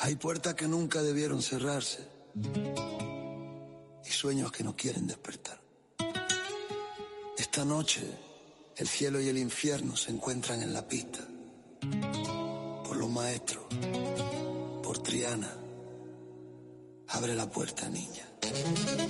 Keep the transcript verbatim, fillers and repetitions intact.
Hay puertas que nunca debieron cerrarse y sueños que no quieren despertar. Esta noche el cielo y el infierno se encuentran en la pista. Por los maestros, por Triana, abre la puerta, niña.